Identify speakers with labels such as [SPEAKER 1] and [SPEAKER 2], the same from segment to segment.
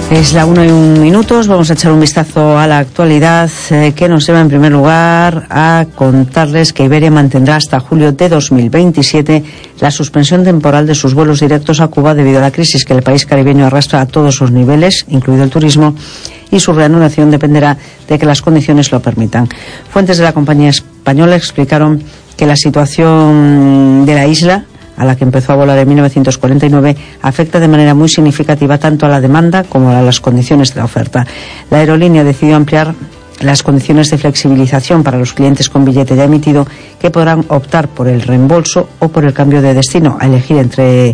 [SPEAKER 1] Es la 1:01. Vamos a echar un vistazo a la actualidad que nos lleva en primer lugar a contarles que Iberia mantendrá hasta julio de 2027 la suspensión temporal de sus vuelos directos a Cuba debido a la crisis que el país caribeño arrastra a todos sus niveles, incluido el turismo, y su reanudación dependerá de que las condiciones lo permitan. Fuentes de la compañía española explicaron que la situación de la isla, a la que empezó a volar en 1949, afecta de manera muy significativa tanto a la demanda como a las condiciones de la oferta. La aerolínea decidió ampliar las condiciones de flexibilización para los clientes con billete ya emitido, que podrán optar por el reembolso o por el cambio de destino, a elegir entre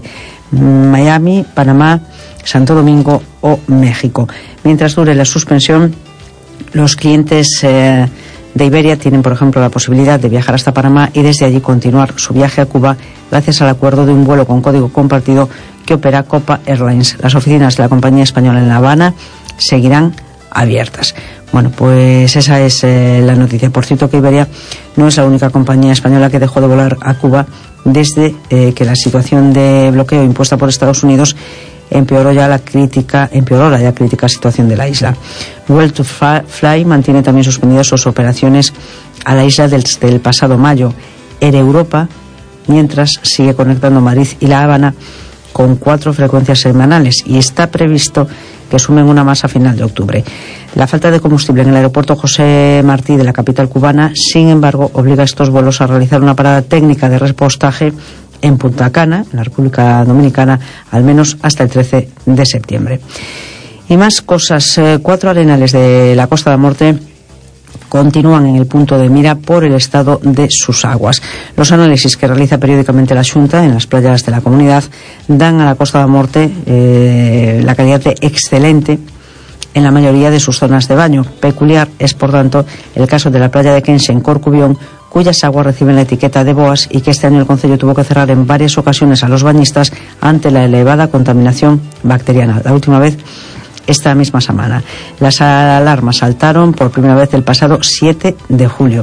[SPEAKER 1] Miami, Panamá, Santo Domingo o México. Mientras dure la suspensión, los clientes de Iberia tienen, por ejemplo, la posibilidad de viajar hasta Panamá y desde allí continuar su viaje a Cuba gracias al acuerdo de un vuelo con código compartido que opera Copa Airlines. Las oficinas de la compañía española en La Habana seguirán abiertas. Bueno, pues esa es la noticia. Por cierto, que Iberia no es la única compañía española que dejó de volar a Cuba desde que la situación de bloqueo impuesta por Estados Unidos empeoró la crítica situación de la isla. Well to Fly mantiene también suspendidas sus operaciones a la isla desde el pasado mayo. Air Europa, mientras, sigue conectando Madrid y La Habana con 4 frecuencias semanales y está previsto que sumen una más a final de octubre. La falta de combustible en el aeropuerto José Martí de la capital cubana, sin embargo, obliga a estos vuelos a realizar una parada técnica de repostaje en Punta Cana, en la República Dominicana, al menos hasta el 13 de septiembre. Y más cosas. 4 arenales de la Costa da Morte continúan en el punto de mira por el estado de sus aguas. Los análisis que realiza periódicamente la Xunta en las playas de la comunidad dan a la Costa da Morte la calidad de excelente en la mayoría de sus zonas de baño. Peculiar es, por tanto, el caso de la playa de Quenxe en Corcubión, cuyas aguas reciben la etiqueta de BOAS y que este año el Concello tuvo que cerrar en varias ocasiones a los bañistas ante la elevada contaminación bacteriana. La última vez esta misma semana. Las alarmas saltaron por primera vez el pasado 7 de julio.